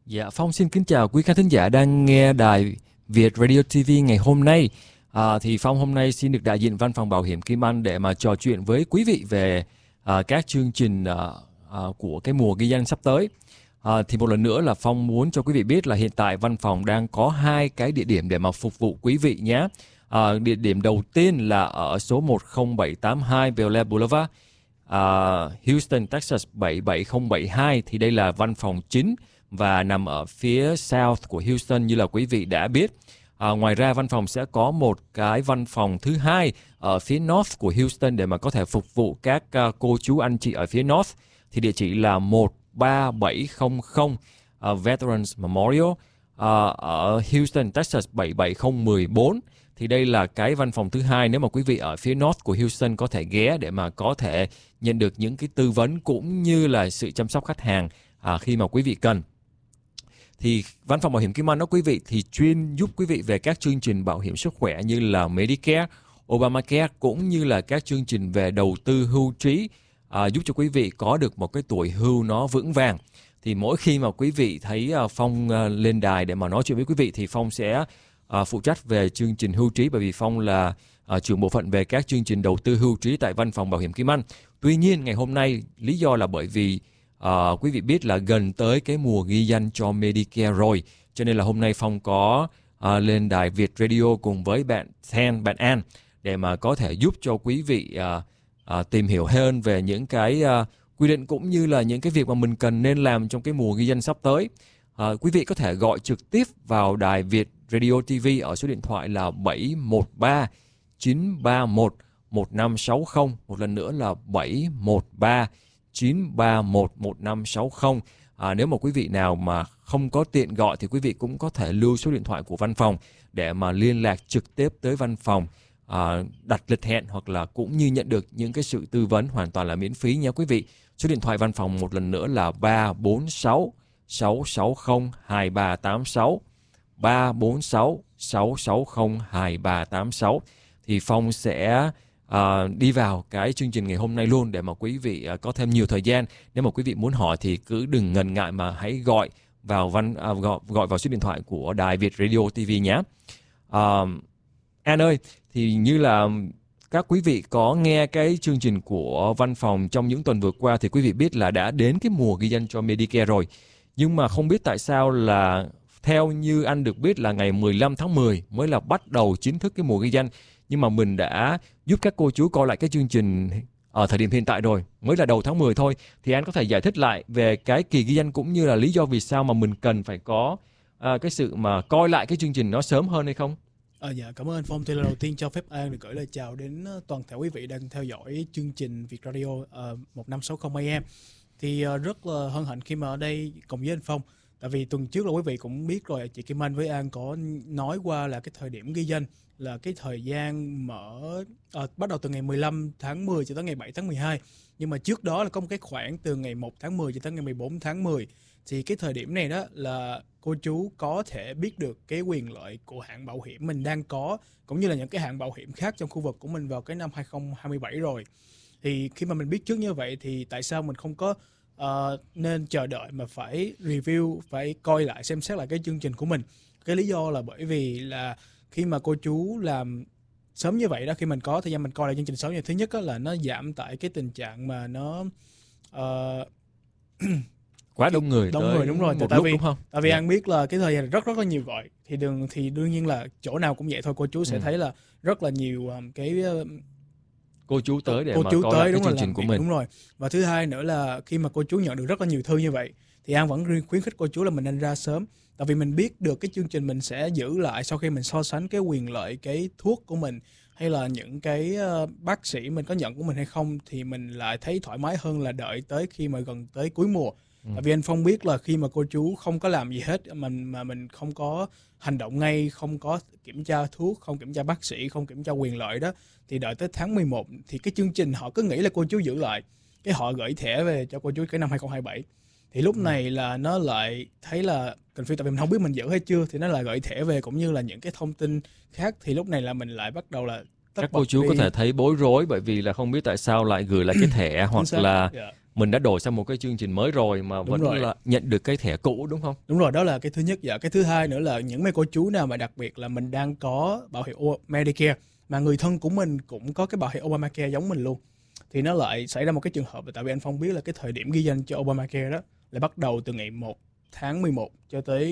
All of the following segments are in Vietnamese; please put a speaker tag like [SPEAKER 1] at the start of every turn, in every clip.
[SPEAKER 1] Dạ, Phong xin kính chào quý khán thính giả đang nghe đài Việt Radio TV ngày hôm nay. Thì Phong hôm nay xin được đại diện Văn phòng Bảo hiểm Kim Anh để mà trò chuyện với quý vị về các chương trình của cái mùa ghi danh sắp tới. Thì một lần nữa là Phong muốn cho quý vị biết là hiện tại văn phòng đang có 2 cái địa điểm để mà phục vụ quý vị nhé. Địa điểm đầu tiên là ở số 10782 Bel Air Boulevard, Houston, Texas 77072. Thì đây là văn phòng chính và nằm ở phía South của Houston như là quý vị đã biết. Ngoài ra văn phòng sẽ có một cái văn phòng thứ hai ở phía North của Houston để mà có thể phục vụ các cô chú anh chị ở phía North. Thì địa chỉ là 13700 Veterans Memorial ở Houston, Texas 77014. Thì đây là cái văn phòng thứ hai nếu mà quý vị ở phía North của Houston có thể ghé để mà có thể nhận được những cái tư vấn cũng như là sự chăm sóc khách hàng khi mà quý vị cần. Thì văn phòng bảo hiểm Kim Anh đó quý vị thì chuyên giúp quý vị về các chương trình bảo hiểm sức khỏe như là Medicare, Obamacare cũng như là các chương trình về đầu tư hưu trí, giúp cho quý vị có được một cái tuổi hưu nó vững vàng. Thì mỗi khi mà quý vị thấy Phong lên đài để mà nói chuyện với quý vị thì Phong sẽ phụ trách về chương trình hưu trí, bởi vì Phong là trưởng bộ phận về các chương trình đầu tư hưu trí tại văn phòng bảo hiểm Kim Anh. Tuy nhiên ngày hôm nay lý do là bởi vì quý vị biết là gần tới cái mùa ghi danh cho Medicare rồi, cho nên là hôm nay Phong có lên đài Việt Radio cùng với bạn An để mà có thể giúp cho quý vị tìm hiểu hơn về những cái quy định cũng như là những cái việc mà mình cần nên làm trong cái mùa ghi danh sắp tới. Quý vị có thể gọi trực tiếp vào đài Việt Radio TV ở số điện thoại là 713 931 1560. Một lần nữa là 713 931 1560. Nếu mà quý vị nào mà không có tiện gọi thì quý vị cũng có thể lưu số điện thoại của văn phòng để mà liên lạc trực tiếp tới văn phòng, đặt lịch hẹn hoặc là cũng như nhận được những cái sự tư vấn hoàn toàn là miễn phí nha quý vị. Số điện thoại văn phòng một lần nữa là 346 660 2386, 346 660 2386. Thì Phong sẽ đi vào cái chương trình ngày hôm nay luôn để mà quý vị có thêm nhiều thời gian. Nếu mà quý vị muốn hỏi thì cứ đừng ngần ngại mà hãy gọi vào gọi vào số điện thoại của đài Việt Radio TV nhé. An ơi, thì như là các quý vị có nghe cái chương trình của văn phòng trong những tuần vừa qua thì quý vị biết là đã đến cái mùa ghi danh cho Medicare rồi. Nhưng mà không biết tại sao là theo như anh được biết là ngày 15 tháng 10 mới là bắt đầu chính thức cái mùa ghi danh. Nhưng mà mình đã giúp các cô chú coi lại cái chương trình ở thời điểm hiện tại rồi, mới là đầu tháng 10 thôi. Thì anh có thể giải thích lại về cái kỳ ghi danh cũng như là lý do vì sao mà mình cần phải có cái sự mà coi lại cái chương trình nó sớm hơn hay không?
[SPEAKER 2] Dạ, cảm ơn anh Phong. Thì lần đầu tiên cho phép An được gửi lời chào đến toàn thể quý vị đang theo dõi chương trình Việt Radio 1560 AM. Thì rất là hân hạnh khi mà ở đây cùng với anh Phong. Tại vì tuần trước là quý vị cũng biết rồi, chị Kim Anh với An có nói qua là cái thời điểm ghi danh là cái thời gian mở bắt đầu từ ngày 15 tháng 10 cho tới ngày 7 tháng 12. Nhưng mà trước đó là có một cái khoảng từ ngày 1 tháng 10 cho tới ngày 14 tháng 10. Thì cái thời điểm này đó là cô chú có thể biết được cái quyền lợi của hãng bảo hiểm mình đang có, cũng như là những cái hãng bảo hiểm khác trong khu vực của mình vào cái năm 2027 rồi. Thì khi mà mình biết trước như vậy thì tại sao mình không có nên chờ đợi mà phải review, phải coi lại xem xét lại cái chương trình của mình. Cái lý do là bởi vì là khi mà cô chú làm sớm như vậy đó, khi mình có thời gian mình coi lại chương trình sớm như thứ nhất là nó giảm tại cái tình trạng mà nó
[SPEAKER 1] quá đông người
[SPEAKER 2] đúng rồi
[SPEAKER 1] một lúc, đúng không?
[SPEAKER 2] Tại vì An biết là cái thời gian rất là nhiều gọi thì đương nhiên là chỗ nào cũng vậy thôi, cô chú sẽ thấy là rất là nhiều cái
[SPEAKER 1] cô chú tới để mà coi lại cái chương trình của mình.
[SPEAKER 2] Đúng rồi. Và thứ hai nữa là khi mà cô chú nhận được rất là nhiều thư như vậy thì An vẫn khuyến khích cô chú là mình nên ra sớm. Tại vì mình biết được cái chương trình mình sẽ giữ lại sau khi mình so sánh cái quyền lợi, cái thuốc của mình hay là những cái bác sĩ mình có nhận của mình hay không, thì mình lại thấy thoải mái hơn là đợi tới khi mà gần tới cuối mùa. Tại vì anh Phong biết là khi mà cô chú không có làm gì hết, mà mình không có hành động ngay, không có kiểm tra thuốc, không kiểm tra bác sĩ, không kiểm tra quyền lợi đó, thì đợi tới tháng 11 thì cái chương trình họ cứ nghĩ là cô chú giữ lại, cái họ gửi thẻ về cho cô chú cái năm 2027. Thì lúc này là nó lại thấy là confused, tại vì mình không biết mình giữ hay chưa, thì nó lại gửi thẻ về cũng như là những cái thông tin khác. Thì lúc này là mình lại bắt đầu là
[SPEAKER 1] các cô chú có thể thấy bối rối bởi vì là không biết tại sao lại gửi lại cái thẻ hoặc là mình đã đổi sang một cái chương trình mới rồi mà
[SPEAKER 2] Đúng
[SPEAKER 1] vẫn
[SPEAKER 2] rồi.
[SPEAKER 1] là nhận được cái thẻ cũ, đúng không?
[SPEAKER 2] Đúng rồi, đó là cái thứ nhất. Dạ, cái thứ hai nữa là những mấy cô chú nào mà đặc biệt là mình đang có bảo hiểm Medicare mà người thân của mình cũng có cái bảo hiểm Obamacare giống mình luôn, thì nó lại xảy ra một cái trường hợp là tại vì anh Phong biết là cái thời điểm ghi danh cho Obamacare đó là bắt đầu từ ngày 1 tháng 11 cho tới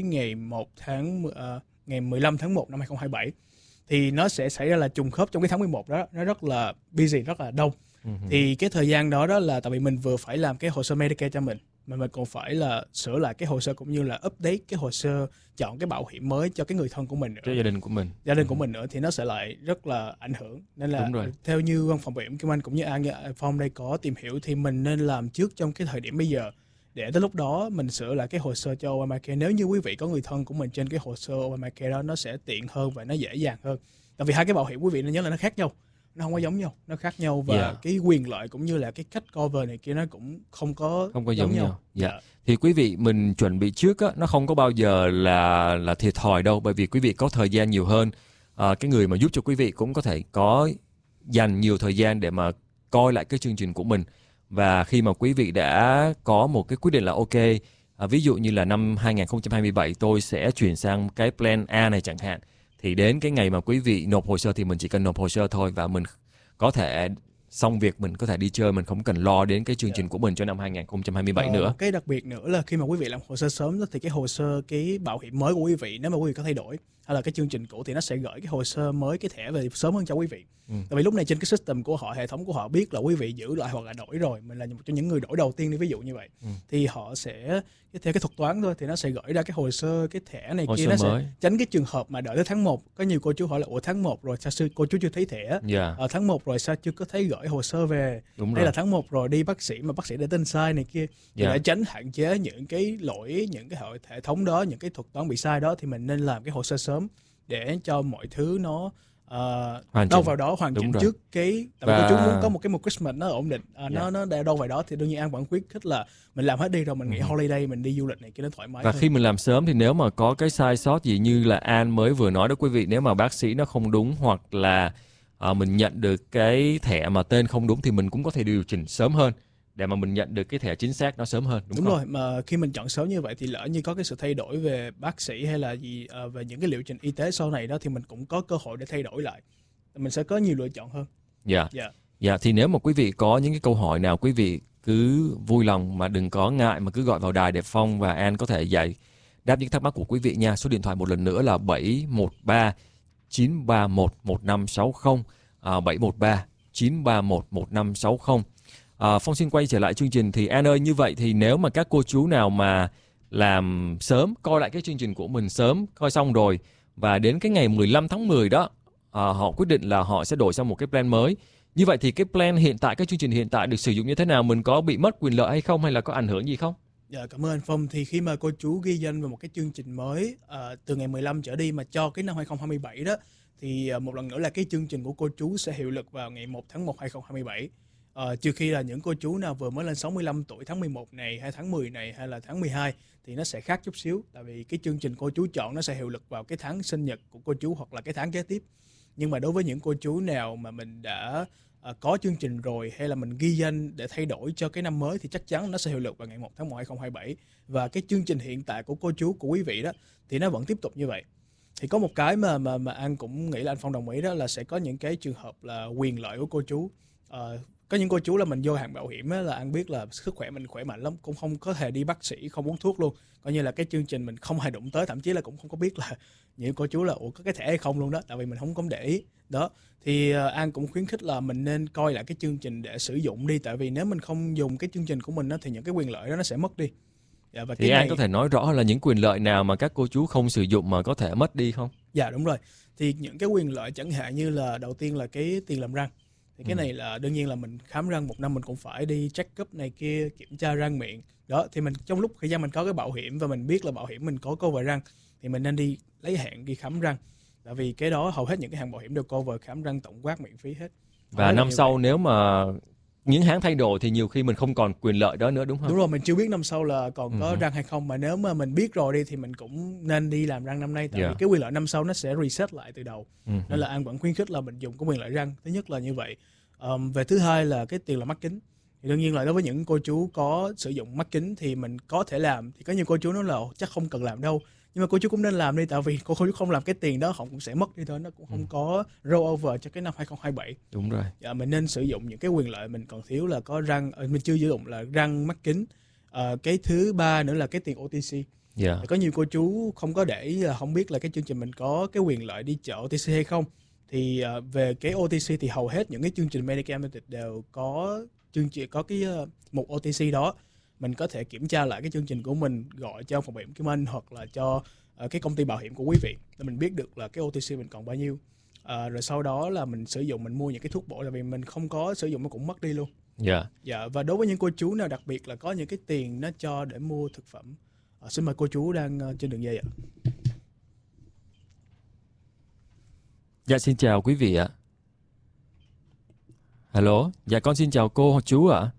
[SPEAKER 2] ngày 15 tháng 1 năm 2027, thì nó sẽ xảy ra là trùng khớp trong cái tháng 11 đó, nó rất là busy, rất là đông. Thì cái thời gian đó đó là tại vì mình vừa phải làm cái hồ sơ Medicare cho mình, mà mình còn phải là sửa lại cái hồ sơ cũng như là update cái hồ sơ chọn cái bảo hiểm mới cho cái người thân của mình nữa,
[SPEAKER 1] Cho gia đình của mình.
[SPEAKER 2] nữa, thì nó sẽ lại rất là ảnh hưởng. Nên là
[SPEAKER 1] Đúng rồi.
[SPEAKER 2] theo như văn phòng bảo hiểm Kim Anh cũng như An Phong đây có tìm hiểu thì mình nên làm trước trong cái thời điểm bây giờ, để tới lúc đó mình sửa lại cái hồ sơ cho Obamacare. Nếu như quý vị có người thân của mình trên cái hồ sơ Obamacare đó, nó sẽ tiện hơn và nó dễ dàng hơn. Tại vì hai cái bảo hiểm quý vị nên nhớ là nó khác nhau, nó không có giống nhau, nó khác nhau, và cái quyền lợi cũng như là cái cách cover này kia nó cũng không có giống nhau.
[SPEAKER 1] Thì quý vị mình chuẩn bị trước á, nó không có bao giờ là thiệt thòi đâu, bởi vì quý vị có thời gian nhiều hơn. Cái người mà giúp cho quý vị cũng có thể có dành nhiều thời gian để mà coi lại cái chương trình của mình. Và khi mà quý vị đã có một cái quyết định là ok, ví dụ như là năm 2027 tôi sẽ chuyển sang cái plan A này chẳng hạn, thì đến cái ngày mà quý vị nộp hồ sơ thì mình chỉ cần nộp hồ sơ thôi, và mình có thể xong việc, mình có thể đi chơi, mình không cần lo đến cái chương trình của mình cho năm 2027 nữa.
[SPEAKER 2] Cái đặc biệt nữa là khi mà quý vị làm hồ sơ sớm đó, thì cái hồ sơ cái bảo hiểm mới của quý vị, nếu mà quý vị có thay đổi hay là cái chương trình cũ, thì nó sẽ gửi cái hồ sơ mới, cái thẻ về sớm hơn cho quý vị. Tại vì lúc này trên cái system của họ, hệ thống của họ biết là quý vị giữ lại hoặc là đổi rồi, mình là một trong những người đổi đầu tiên đi, ví dụ như vậy, thì họ sẽ theo cái thuật toán thôi, thì nó sẽ gửi ra cái hồ sơ, cái thẻ này kia, nó sẽ tránh cái trường hợp mà đợi tới tháng 1. Có nhiều cô chú hỏi là ủa tháng 1 rồi sao cô chú chưa thấy thẻ? Tháng 1 rồi sao chưa có thấy gửi hồ sơ về? Hay là tháng 1 rồi đi bác sĩ mà bác sĩ để tên sai này kia. Thì để tránh hạn chế những cái lỗi, những cái hệ thống đó, những cái thuật toán bị sai đó, thì mình nên làm cái hồ sơ sớm để cho mọi thứ nó đâu vào đó hoàn chỉnh trước cái. Tại vì cô chú muốn có một cái Christmas nó ổn định, nó đâu vào đó, thì đương nhiên An vẫn khuyến khích là mình làm hết đi rồi mình nghỉ holiday, mình đi du lịch này kia nó thoải mái.
[SPEAKER 1] Và
[SPEAKER 2] hơn.
[SPEAKER 1] Khi mình làm sớm thì nếu mà có cái sai sót gì như là An mới vừa nói đó quý vị, nếu mà bác sĩ nó không đúng hoặc là mình nhận được cái thẻ mà tên không đúng, thì mình cũng có thể điều chỉnh sớm hơn để mà mình nhận được cái thẻ chính xác nó sớm hơn, đúng không?
[SPEAKER 2] Rồi, mà khi mình chọn sớm như vậy thì lỡ như có cái sự thay đổi về bác sĩ hay là gì về những cái liệu trình y tế sau này đó, thì mình cũng có cơ hội để thay đổi lại, mình sẽ có nhiều lựa chọn hơn.
[SPEAKER 1] Thì nếu mà quý vị có những cái câu hỏi nào, quý vị cứ vui lòng mà đừng có ngại, mà cứ gọi vào đài để Phong và An có thể giải đáp những thắc mắc của quý vị nha. Số điện thoại một lần nữa là 713 931 1560, 713 931 1560. Phong xin quay trở lại chương trình. Thì An ơi, như vậy thì nếu mà các cô chú nào mà làm sớm, coi lại cái chương trình của mình sớm, coi xong rồi, và đến cái ngày 15 tháng 10 đó, họ quyết định là họ sẽ đổi sang một cái plan mới. Như vậy thì cái plan hiện tại, cái chương trình hiện tại được sử dụng như thế nào? Mình có bị mất quyền lợi hay không, hay là có ảnh hưởng gì không?
[SPEAKER 2] Cảm ơn anh Phong. Thì khi mà cô chú ghi danh vào một cái chương trình mới từ ngày 15 trở đi mà cho cái năm 2027 đó, thì một lần nữa là cái chương trình của cô chú sẽ hiệu lực vào ngày 1 tháng 1 2027. Trừ khi là những cô chú nào vừa mới lên 65 tuổi tháng 11 này, hay tháng 10 này, hay là tháng 12, thì nó sẽ khác chút xíu. Tại vì cái chương trình cô chú chọn nó sẽ hiệu lực vào cái tháng sinh nhật của cô chú hoặc là cái tháng kế tiếp. Nhưng mà đối với những cô chú nào mà mình đã có chương trình rồi, hay là mình ghi danh để thay đổi cho cái năm mới, thì chắc chắn nó sẽ hiệu lực vào ngày 1 tháng 1 2027. Và cái chương trình hiện tại của cô chú, của quý vị đó, thì nó vẫn tiếp tục như vậy. Thì có một cái mà An cũng nghĩ là anh Phong đồng ý đó, là sẽ có những cái trường hợp là quyền lợi của cô chú. Có những cô chú là mình vô hàng bảo hiểm á, là An biết là sức khỏe mình khỏe mạnh lắm, cũng không có hề đi bác sĩ, không uống thuốc luôn, coi như là cái chương trình mình không hề đụng tới, thậm chí là cũng không có biết là những cô chú là ủa có cái thẻ hay không luôn đó, tại vì mình không có để ý đó. Thì An cũng khuyến khích là mình nên coi lại cái chương trình để sử dụng đi, tại vì nếu mình không dùng cái chương trình của mình đó, thì những cái quyền lợi đó nó sẽ mất đi.
[SPEAKER 1] Và thì An có thể nói rõ là những quyền lợi nào mà các cô chú không sử dụng mà có thể mất đi không?
[SPEAKER 2] Dạ đúng rồi. Thì những cái quyền lợi chẳng hạn như là đầu tiên là cái tiền làm răng. Thì cái này là đương nhiên là mình khám răng một năm mình cũng phải đi check up này kia, kiểm tra răng miệng. Đó, thì mình trong lúc thời gian mình có cái bảo hiểm và mình biết là bảo hiểm mình có cover răng, thì mình nên đi lấy hẹn đi khám răng. Tại vì cái đó hầu hết những cái hàng bảo hiểm đều cover khám răng tổng quát miễn phí hết.
[SPEAKER 1] Và năm sau vậy, nếu mà những hãng thay đổi thì nhiều khi mình không còn quyền lợi đó nữa, đúng không?
[SPEAKER 2] Đúng rồi, mình chưa biết năm sau là còn có răng hay không, mà nếu mà mình biết rồi đi thì mình cũng nên đi làm răng năm nay, tại vì cái quyền lợi năm sau nó sẽ reset lại từ đầu. Nên là An vẫn khuyến khích là mình dùng cái quyền lợi răng. Thứ nhất là như vậy. Về thứ hai là cái tiền làm mắt kính. Thì đương nhiên là đối với những cô chú có sử dụng mắt kính thì mình có thể làm. Thì có nhiều cô chú nói là chắc không cần làm đâu, nhưng mà cô chú cũng nên làm đi, tại vì cô chú không làm cái tiền đó họ cũng sẽ mất đi thôi, nó cũng không có roll over cho cái năm 2027.
[SPEAKER 1] Đúng rồi.
[SPEAKER 2] Mình nên sử dụng những cái quyền lợi mình còn thiếu là có răng, mình chưa sử dụng là răng, mắt kính. Cái thứ ba nữa là cái tiền OTC. Có nhiều cô chú không có để ý, là không biết là cái chương trình mình có cái quyền lợi đi chợ OTC hay không. Thì về cái OTC thì hầu hết những cái chương trình Medicare Advantage đều có cái mục OTC đó. Mình có thể kiểm tra lại cái chương trình của mình, gọi cho phòng bảo hiểm Kim Anh hoặc là cho cái công ty bảo hiểm của quý vị để mình biết được là cái OTC mình còn bao nhiêu. Rồi sau đó là mình sử dụng, mình mua những cái thuốc bổ, tại vì mình không có sử dụng nó cũng mất đi luôn. Và đối với những cô chú nào đặc biệt là có những cái tiền nó cho để mua thực phẩm, xin mời cô chú đang trên đường dây ạ.
[SPEAKER 1] Dạ xin chào quý vị ạ. Hello, dạ con xin chào cô hoặc chú ạ.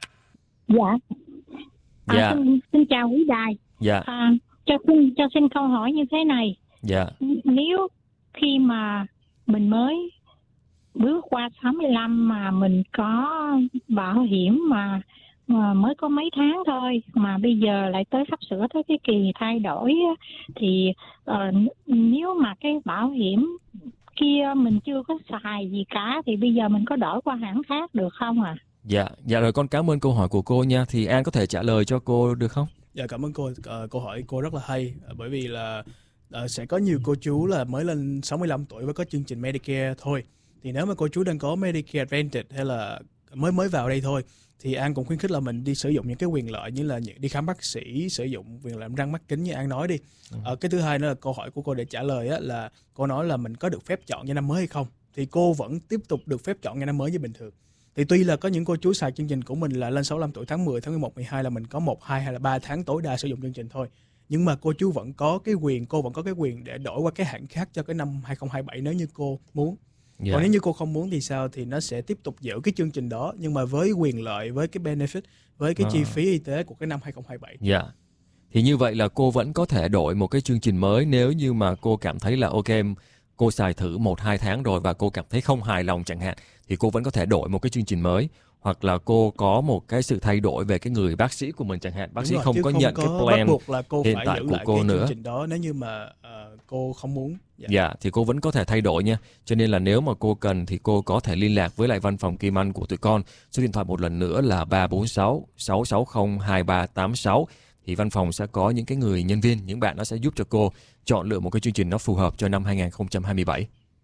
[SPEAKER 3] Dạ. Xin chào quý đài.
[SPEAKER 1] Dạ.
[SPEAKER 3] Cho xin câu hỏi như thế này.
[SPEAKER 1] Dạ.
[SPEAKER 3] Nếu khi mà mình mới bước qua 65 mà mình có bảo hiểm mà mới có mấy tháng thôi, mà bây giờ lại sắp sửa tới cái kỳ thay đổi, thì nếu mà cái bảo hiểm kia mình chưa có xài gì cả thì bây giờ mình có đổi qua hãng khác được không ạ?
[SPEAKER 1] Dạ rồi, con cảm ơn câu hỏi của cô nha. Thì An có thể trả lời cho cô được không?
[SPEAKER 2] Dạ cảm ơn cô. Câu hỏi cô rất là hay, bởi vì là sẽ có nhiều cô chú là mới lên 65 tuổi và có chương trình Medicare thôi. Thì nếu mà cô chú đang có Medicare Advantage hay là mới vào đây thôi, thì An cũng khuyến khích là mình đi sử dụng những cái quyền lợi như là đi khám bác sĩ, sử dụng quyền lợi răng mắt kính như An nói đi. Cái thứ hai nữa là câu hỏi của cô để trả lời á, là cô nói là mình có được phép chọn cho năm mới hay không. Thì cô vẫn tiếp tục được phép chọn ngày năm mới như bình thường. Thì tuy là có những cô chú xài chương trình của mình là lên 65 tuổi tháng 10, tháng 11, 12 là mình có 1, 2 hay là 3 tháng tối đa sử dụng chương trình thôi. Nhưng mà cô chú vẫn có cái quyền, cô vẫn có cái quyền để đổi qua cái hãng khác cho cái năm 2027 nếu như cô muốn. Còn nếu như cô không muốn thì sao? Thì nó sẽ tiếp tục giữ cái chương trình đó, nhưng mà với quyền lợi, với cái benefit, với cái chi phí y tế của cái năm 2027.
[SPEAKER 1] Thì như vậy là cô vẫn có thể đổi một cái chương trình mới nếu như mà cô cảm thấy là ok, cô xài thử 1-2 tháng rồi và cô cảm thấy không hài lòng chẳng hạn, thì cô vẫn có thể đổi một cái chương trình mới. Hoặc là cô có một cái sự thay đổi về cái người bác sĩ của mình chẳng hạn, bác sĩ không có nhận cái plan
[SPEAKER 2] buộc là cô
[SPEAKER 1] hiện
[SPEAKER 2] phải
[SPEAKER 1] tại
[SPEAKER 2] giữ
[SPEAKER 1] của
[SPEAKER 2] lại
[SPEAKER 1] cô
[SPEAKER 2] cái
[SPEAKER 1] nữa.
[SPEAKER 2] chương trình đó nếu như mà cô không muốn.
[SPEAKER 1] Thì cô vẫn có thể thay đổi nha. Cho nên là nếu mà cô cần thì cô có thể liên lạc với lại văn phòng Kim Anh của tụi con. Số điện thoại một lần nữa là 346 660 2386. Thì văn phòng sẽ có những cái người nhân viên, những bạn đó sẽ giúp cho cô chọn lựa một cái chương trình nó phù hợp cho năm 2027.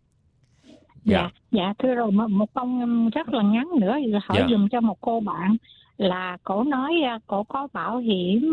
[SPEAKER 3] Dạ thưa rồi, một câu rất là ngắn nữa hỏi dùm cho một cô bạn, là cổ nói cổ có bảo hiểm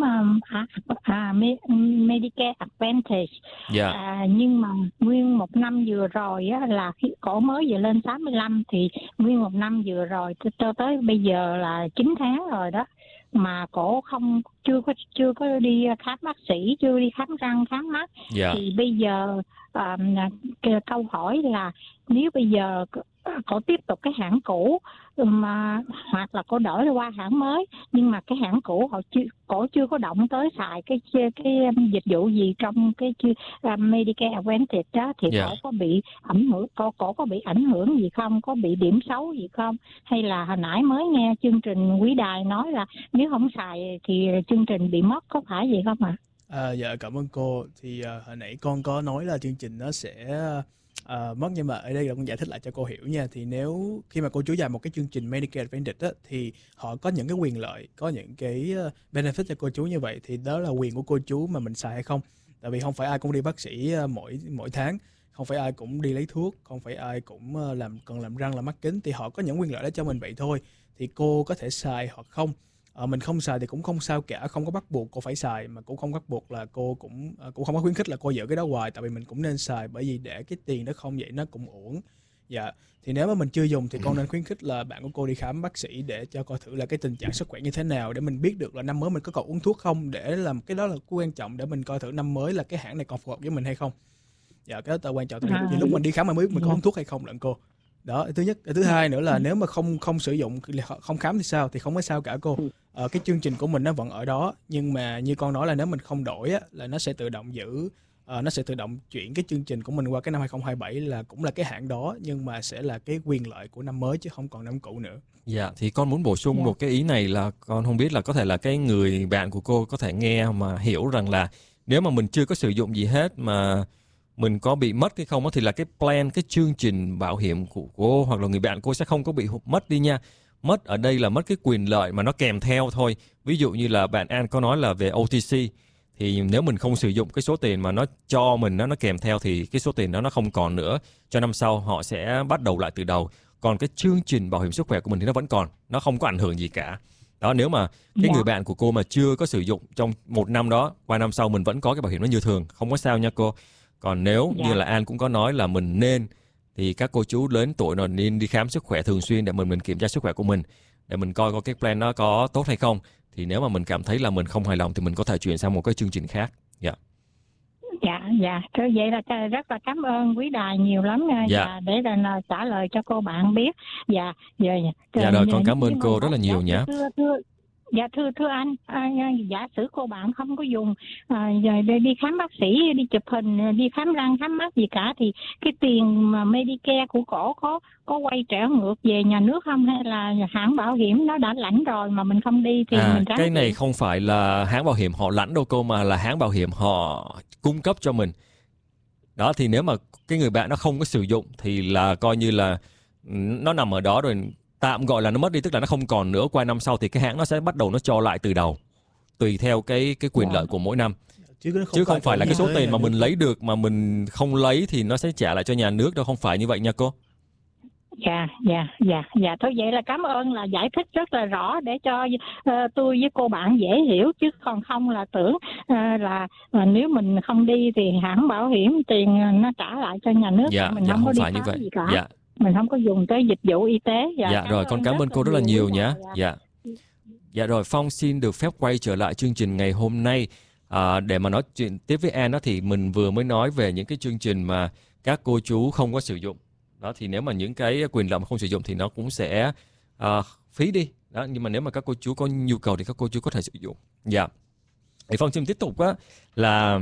[SPEAKER 3] Medicare Advantage, nhưng mà nguyên một năm vừa rồi là khi cổ mới vừa lên 65 thì nguyên một năm vừa rồi cho tới bây giờ là 9 tháng rồi đó, mà cổ chưa có đi khám bác sĩ, chưa đi khám răng, khám mắt. Thì bây giờ câu hỏi là nếu bây giờ cổ tiếp tục cái hãng cũ mà hoặc là cổ đổi qua hãng mới, nhưng mà cái hãng cũ cổ chưa có động tới xài cái dịch vụ gì trong cái Medicare Advantage đó, thì cổ có bị ảnh hưởng, cổ có bị ảnh hưởng gì không, có bị điểm xấu gì không, hay là hồi nãy mới nghe chương trình quý đài nói là nếu không xài thì chương trình bị mất, có phải vậy không ạ?
[SPEAKER 2] Dạ cảm ơn cô. Thì hồi nãy con có nói là chương trình nó sẽ mất, nhưng mà ở đây là con giải thích lại cho cô hiểu nha. Thì nếu khi mà cô chú xài một cái chương trình Medicare Advantage á, thì họ có những cái quyền lợi, có những cái benefit cho cô chú như vậy, thì đó là quyền của cô chú mà mình xài hay không. Tại vì không phải ai cũng đi bác sĩ mỗi tháng, không phải ai cũng đi lấy thuốc, không phải ai cũng cần làm răng, làm mắt kính, thì họ có những quyền lợi đó cho mình vậy thôi. Thì cô có thể xài hoặc không. Mình không xài thì cũng không sao cả, không có bắt buộc cô phải xài, mà cũng không bắt buộc là cô cũng không có khuyến khích là cô giữ cái đó hoài, tại vì mình cũng nên xài, bởi vì để cái tiền đó không vậy nó cũng uổng. Thì nếu mà mình chưa dùng thì con nên khuyến khích là bạn của cô đi khám bác sĩ để cho coi thử là cái tình trạng sức khỏe như thế nào, để mình biết được là năm mới mình có còn uống thuốc không, để làm cái đó là quan trọng, để mình coi thử năm mới là cái hãng này còn phù hợp với mình hay không. Cái đó là quan trọng. Thì lúc mình đi khám mình mới biết mình có uống thuốc hay không lận cô. Đó, thứ nhất. Thứ hai nữa là nếu mà không sử dụng, không khám thì sao? Thì không có sao cả cô. Cái chương trình của mình nó vẫn ở đó, nhưng mà như con nói là nếu mình không đổi á, là nó sẽ tự động giữ nó sẽ tự động chuyển cái chương trình của mình qua cái năm 2027 là cũng là cái hãng đó, nhưng mà sẽ là cái quyền lợi của năm mới chứ không còn năm cũ nữa.
[SPEAKER 1] Dạ, thì con muốn bổ sung một cái ý này là con không biết là có thể là cái người bạn của cô có thể nghe mà hiểu rằng là nếu mà mình chưa có sử dụng gì hết mà mình có bị mất hay không thì là cái plan, cái chương trình bảo hiểm của cô hoặc là người bạn cô sẽ không có bị mất đi nha. Mất ở đây là mất cái quyền lợi mà nó kèm theo thôi. Ví dụ như là bạn An có nói là về OTC, thì nếu mình không sử dụng cái số tiền mà nó cho mình nó kèm theo thì cái số tiền đó nó không còn nữa. Cho năm sau họ sẽ bắt đầu lại từ đầu. Còn cái chương trình bảo hiểm sức khỏe của mình thì nó vẫn còn, nó không có ảnh hưởng gì cả. Đó, nếu mà cái người bạn của cô mà chưa có sử dụng trong một năm đó, qua năm sau mình vẫn có cái bảo hiểm nó như thường, không có sao nha cô. Còn nếu như là An cũng có nói là mình nên, thì các cô chú lớn tuổi rồi nên đi khám sức khỏe thường xuyên để mình kiểm tra sức khỏe của mình, để mình coi cái plan nó có tốt hay không. Thì nếu mà mình cảm thấy là mình không hài lòng thì mình có thể chuyển sang một cái chương trình khác.
[SPEAKER 3] Dạ. Thế vậy là rất là cảm ơn quý đài nhiều lắm nha.
[SPEAKER 1] Dạ.
[SPEAKER 3] Để trả lời cho cô bạn biết. Dạ
[SPEAKER 1] rồi, con cảm ơn cô rất là nhiều nhé.
[SPEAKER 3] Thưa anh, giả sử cô bạn không có dùng đi khám bác sĩ, đi chụp hình, đi khám răng, khám mắt gì cả, thì cái tiền mà Medicare của cổ có quay trở ngược về nhà nước không, hay là hãng bảo hiểm nó đã lãnh rồi mà mình không đi thì mình
[SPEAKER 1] cái này không phải là hãng bảo hiểm họ lãnh đâu cô, mà là hãng bảo hiểm họ cung cấp cho mình. Đó, thì nếu mà cái người bạn nó không có sử dụng thì là coi như là nó nằm ở đó rồi, tạm gọi là nó mất đi, tức là nó không còn nữa. Qua năm sau thì cái hãng nó sẽ bắt đầu nó cho lại từ đầu, tùy theo cái quyền lợi của mỗi năm. Chứ không phải là cái số tiền mà mình lấy được mà mình không lấy thì nó sẽ trả lại cho nhà nước đâu, không phải như vậy nha cô.
[SPEAKER 3] Dạ. Thôi vậy là cảm ơn, là giải thích rất là rõ để cho tôi với cô bạn dễ hiểu, chứ còn không là tưởng là nếu mình không đi thì hãng bảo hiểm tiền nó trả lại cho nhà nước. Mình không có đi khám gì cả. Mình không có dùng tới dịch vụ y tế.
[SPEAKER 1] Rồi, con cảm ơn cô rất là nhiều nhé. Dạ rồi, Phong xin được phép quay trở lại chương trình ngày hôm nay để mà nói chuyện tiếp với An đó. Thì mình vừa mới nói về những cái chương trình mà các cô chú không có sử dụng đó, thì nếu mà những cái quyền lợi mà không sử dụng thì nó cũng sẽ phí đi đó. Nhưng mà nếu mà các cô chú có nhu cầu thì các cô chú có thể sử dụng. Thì Phong xin tiếp tục là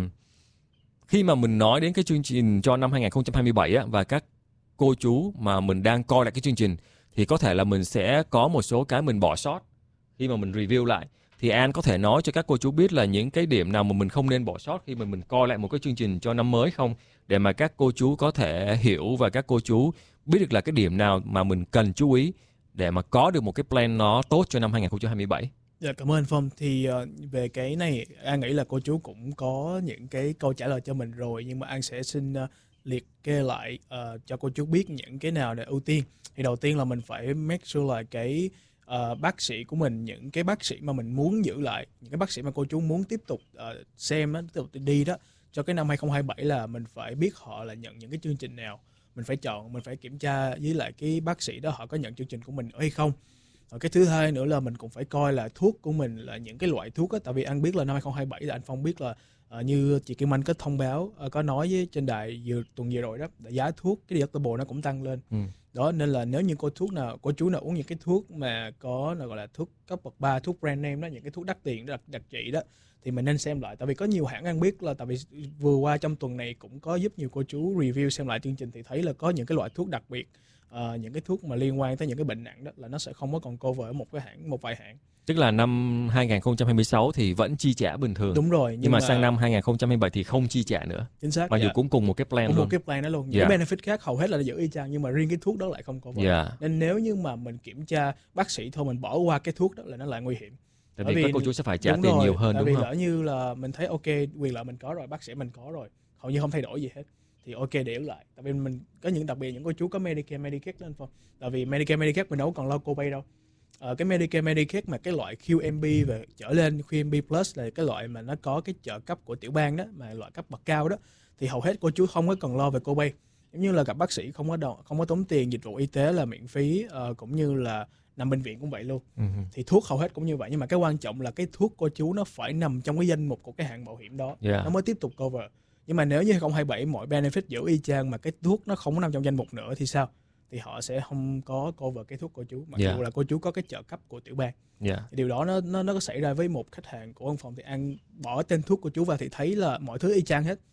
[SPEAKER 1] khi mà mình nói đến cái chương trình cho năm 2027 và các cô chú mà mình đang coi lại cái chương trình thì có thể là mình sẽ có một số cái mình bỏ sót khi mà mình review lại. Thì An có thể nói cho các cô chú biết là những cái điểm nào mà mình không nên bỏ sót khi mà mình coi lại một cái chương trình cho năm mới không? Để mà các cô chú có thể hiểu và các cô chú biết được là cái điểm nào mà mình cần chú ý để mà có được một cái plan nó tốt cho năm 2027.
[SPEAKER 2] Dạ, cảm ơn anh Phong. Thì về cái này An nghĩ là cô chú cũng có những cái câu trả lời cho mình rồi, nhưng mà An sẽ xin liệt kê lại cho cô chú biết những cái nào để ưu tiên. Thì đầu tiên là mình phải make sure là cái bác sĩ của mình, những cái bác sĩ mà mình muốn giữ lại, những cái bác sĩ mà cô chú muốn tiếp tục xem đó, tiếp tục đi đó cho cái năm 2027, là mình phải biết họ là nhận những cái chương trình nào. Mình phải chọn, mình phải kiểm tra với lại cái bác sĩ đó họ có nhận chương trình của mình hay không. Rồi cái thứ hai nữa là mình cũng phải coi là thuốc của mình là những cái loại thuốc á. Tại vì anh biết là năm 2027 là anh Phong biết là như chị Kim Anh có thông báo, có nói với trên đài tuần vừa rồi đó, giá thuốc cái deductible nó cũng tăng lên. Đó, nên là nếu như cô chú nào uống những cái thuốc mà có gọi là thuốc cấp bậc 3, thuốc brand name đó, những cái thuốc đắt tiền đó, đặc trị đó, thì mình nên xem lại. Tại vì có nhiều hãng anh biết là, tại vì vừa qua trong tuần này cũng có giúp nhiều cô chú review xem lại chương trình, thì thấy là có những cái loại thuốc đặc biệt, những cái thuốc mà liên quan tới những cái bệnh nặng đó là nó sẽ không có còn cover ở một vài hãng.
[SPEAKER 1] Tức là năm 2026 thì vẫn chi trả bình thường.
[SPEAKER 2] Đúng rồi.
[SPEAKER 1] Nhưng mà sang năm 2027 thì không chi trả nữa.
[SPEAKER 2] Chính xác.
[SPEAKER 1] Mặc dù cũng cùng một cái plan luôn.
[SPEAKER 2] Một cái plan đó luôn. Những cái benefit khác hầu hết là giữ y chang, nhưng mà riêng cái thuốc đó lại không cover. Nên nếu như mà mình kiểm tra bác sĩ thôi, mình bỏ qua cái thuốc đó là nó lại nguy hiểm.
[SPEAKER 1] Tại vì các cô chú sẽ phải trả tiền nhiều hơn, đúng không?
[SPEAKER 2] Tại vì lỡ như là mình thấy ok, quyền lợi mình có rồi, bác sĩ mình có rồi, hầu như không thay đổi gì hết, thì ok để giữ lại. Tại vì mình có những đặc biệt những cô chú có Medicare, Medicaid đó anh Phong. Tại vì Medicare, Medicaid mình đâu còn lo copay đâu. Cái Medicare, Medicaid mà cái loại QMB và trở lên, QMB Plus là cái loại mà nó có cái trợ cấp của tiểu bang đó, mà loại cấp bậc cao đó, thì hầu hết cô chú không có cần lo về copay. Giống như là gặp bác sĩ không có tốn tiền, dịch vụ y tế là miễn phí, cũng như là nằm bệnh viện cũng vậy luôn. Thì thuốc hầu hết cũng như vậy, nhưng mà cái quan trọng là cái thuốc cô chú nó phải nằm trong cái danh mục của cái hãng bảo hiểm đó, nó mới tiếp tục cover. Nhưng mà nếu như 2027 mọi benefit giữ y chang mà cái thuốc nó không nằm trong danh mục nữa thì sao? Thì họ sẽ không có cover cái thuốc cô chú, mặc dù là cô chú có cái trợ cấp của tiểu bang. Thì điều đó nó có xảy ra với một khách hàng của văn phòng, thì An bỏ tên thuốc của chú vào thì thấy là mọi thứ y chang hết,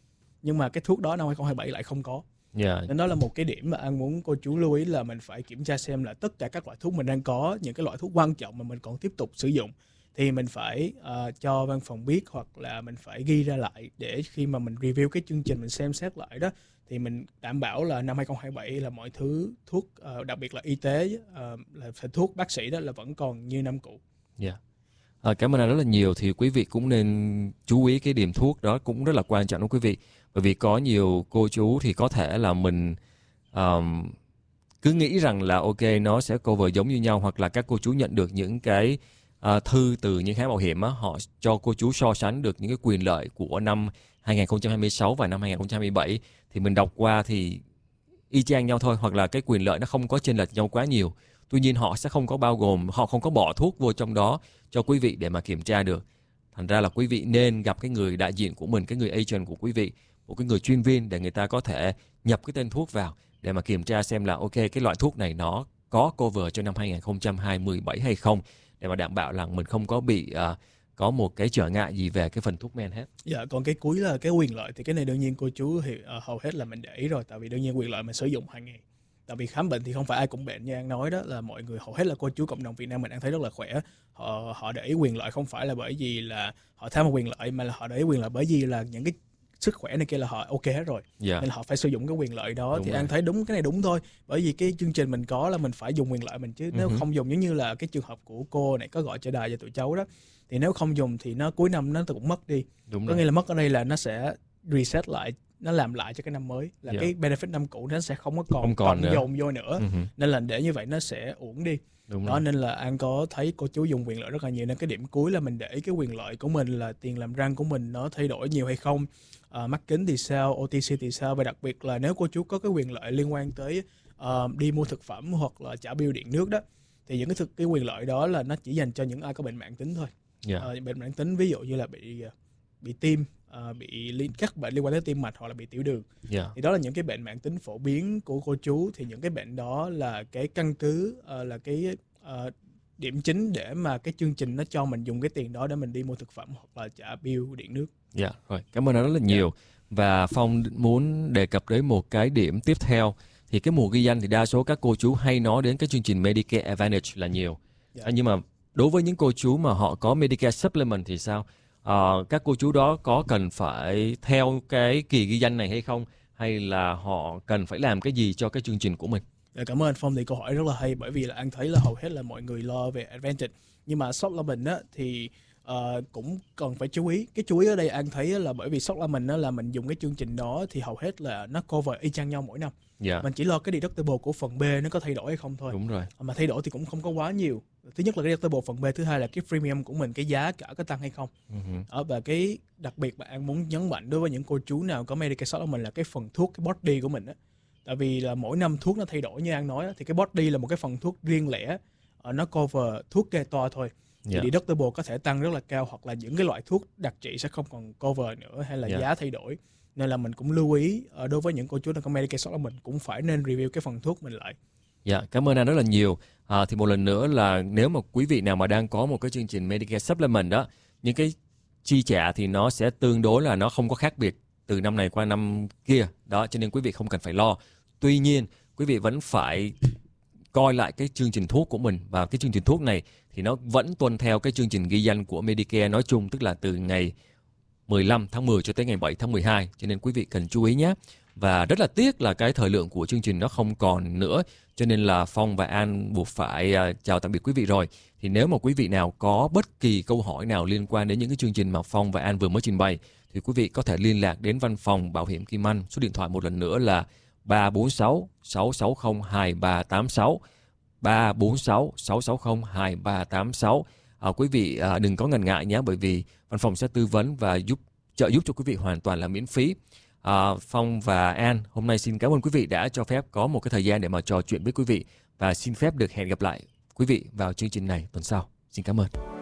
[SPEAKER 2] nhưng mà cái thuốc đó năm 2027 lại không có. Nên đó là một cái điểm mà An muốn cô chú lưu ý, là mình phải kiểm tra xem là tất cả các loại thuốc mình đang có, những cái loại thuốc quan trọng mà mình còn tiếp tục sử dụng thì mình phải cho văn phòng biết, hoặc là mình phải ghi ra lại để khi mà mình review cái chương trình, mình xem xét lại đó, thì mình đảm bảo là năm 2027 là mọi thứ thuốc, đặc biệt là y tế, là thuốc bác sĩ đó là vẫn còn như năm cũ.
[SPEAKER 1] Cảm ơn anh rất là nhiều. Thì quý vị cũng nên chú ý cái điểm thuốc đó, cũng rất là quan trọng đó quý vị. Bởi vì có nhiều cô chú thì có thể là mình cứ nghĩ rằng là ok, nó sẽ cover giống như nhau, hoặc là các cô chú nhận được những cái thư từ những hãng bảo hiểm á, họ cho cô chú so sánh được những cái quyền lợi của năm 2026 và năm 2027, thì mình đọc qua thì y chang nhau thôi, hoặc là cái quyền lợi nó không có chênh lệch nhau quá nhiều. Tuy nhiên họ sẽ không có bao gồm, họ không có bỏ thuốc vô trong đó cho quý vị để mà kiểm tra được. Thành ra là quý vị nên gặp cái người đại diện của mình, cái người agent của quý vị, một cái người chuyên viên, để người ta có thể nhập cái tên thuốc vào để mà kiểm tra xem là ok, cái loại thuốc này nó có cover cho năm 2027 hay không, để mà đảm bảo là mình không có bị có một cái trở ngại gì về cái phần thuốc men hết.
[SPEAKER 2] Còn cái cuối là cái quyền lợi, thì cái này đương nhiên cô chú thì hầu hết là mình để ý rồi, tại vì đương nhiên quyền lợi mình sử dụng hàng ngày. Tại vì khám bệnh thì không phải ai cũng bệnh, như An nói đó, là mọi người hầu hết là cô chú cộng đồng Việt Nam mình đang thấy rất là khỏe. Họ để ý quyền lợi không phải là bởi vì là họ tham một quyền lợi, mà là họ để ý quyền lợi bởi vì là những cái sức khỏe này kia là họ ok hết rồi. Nên họ phải sử dụng cái quyền lợi đó. Thì An thấy đúng, cái này đúng thôi. Bởi vì cái chương trình mình có là mình phải dùng quyền lợi mình chứ. Nếu không dùng, giống như là cái trường hợp của cô này có gọi cho đài cho tụi cháu đó, thì nếu không dùng thì nó cuối năm nó cũng mất đi. Có nghĩa là mất ở đây là nó sẽ reset lại, nó làm lại cho cái năm mới, là cái benefit năm cũ nó sẽ không có còn dồn vô nữa. Nên là để như vậy nó sẽ uổng đi. Đó, nên là An có thấy cô chú dùng quyền lợi rất là nhiều. Nên cái điểm cuối là mình để ý cái quyền lợi của mình, là tiền làm răng của mình nó thay đổi nhiều hay không, mắt kính thì sao, OTC thì sao. Và đặc biệt là nếu cô chú có cái quyền lợi liên quan tới đi mua thực phẩm hoặc là trả bill điện nước đó, thì những cái quyền lợi đó là nó chỉ dành cho những ai có bệnh mãn tính thôi. Bệnh mãn tính ví dụ như là bị tim, bị các bệnh liên quan tới tim mạch, hoặc là bị tiểu đường. Thì đó là những cái bệnh mãn tính phổ biến của cô chú. Thì những cái bệnh đó là cái căn cứ, là cái điểm chính để mà cái chương trình nó cho mình dùng cái tiền đó để mình đi mua thực phẩm hoặc là trả bill điện nước.
[SPEAKER 1] Rồi, cảm ơn anh rất là nhiều. Và Phong muốn đề cập đến một cái điểm tiếp theo. Thì cái mùa ghi danh thì đa số các cô chú hay nói đến cái chương trình Medicare Advantage là nhiều. Nhưng mà đối với những cô chú mà họ có Medicare Supplement thì sao? Các cô chú đó có cần phải theo cái kỳ ghi danh này hay không? Hay là họ cần phải làm cái gì cho cái chương trình của mình?
[SPEAKER 2] Cảm ơn anh Phong, thì câu hỏi rất là hay. Bởi vì là anh thấy là hầu hết là mọi người lo về Advantage, nhưng mà Supplement á thì cũng cần phải chú ý. Cái chú ý ở đây anh thấy là bởi vì Supplement á là mình dùng cái chương trình đó thì hầu hết là nó cover y chang nhau mỗi năm. Mình chỉ lo cái deductible của phần B nó có thay đổi hay không thôi.
[SPEAKER 1] Đúng rồi.
[SPEAKER 2] Mà thay đổi thì cũng không có quá nhiều. Thứ nhất là cái deductible phần B, thứ hai là cái premium của mình, cái giá cả có tăng hay không. Và cái đặc biệt mà anh muốn nhấn mạnh đối với những cô chú nào có Medicare Supplement là cái phần thuốc, cái body của mình á. Tại vì là mỗi năm thuốc nó thay đổi như anh nói á, thì cái body là một cái phần thuốc riêng lẻ, nó cover thuốc kê toa thôi. Thì deductible có thể tăng rất là cao, hoặc là những cái loại thuốc đặc trị sẽ không còn cover nữa, hay là giá thay đổi. Nên là mình cũng lưu ý đối với những cô chú nào có Medicare Supplement mình cũng phải nên review cái phần thuốc mình lại.
[SPEAKER 1] Cảm ơn anh rất là nhiều. Thì một lần nữa là nếu mà quý vị nào mà đang có một cái chương trình Medicare Supplement đó, những cái chi trả thì nó sẽ tương đối là nó không có khác biệt từ năm này qua năm kia. Đó, cho nên quý vị không cần phải lo. Tuy nhiên, quý vị vẫn phải coi lại cái chương trình thuốc của mình. Và cái chương trình thuốc này thì nó vẫn tuân theo cái chương trình ghi danh của Medicare nói chung, tức là từ ngày 15 tháng 10 cho tới ngày 7 tháng 12. Cho nên quý vị cần chú ý nhé. Và rất là tiếc là cái thời lượng của chương trình nó không còn nữa, cho nên là Phong và An buộc phải chào tạm biệt quý vị rồi. Thì nếu mà quý vị nào có bất kỳ câu hỏi nào liên quan đến những cái chương trình mà Phong và An vừa mới trình bày, thì quý vị có thể liên lạc đến văn phòng Bảo hiểm Kim Anh. Số điện thoại một lần nữa là 346 660 2386, 346 660 2386. Quý vị đừng có ngần ngại nhé, bởi vì văn phòng sẽ tư vấn và trợ giúp cho quý vị hoàn toàn là miễn phí. Phong và An hôm nay xin cảm ơn quý vị đã cho phép có một cái thời gian để mà trò chuyện với quý vị, và xin phép được hẹn gặp lại quý vị vào chương trình này tuần sau. Xin cảm ơn.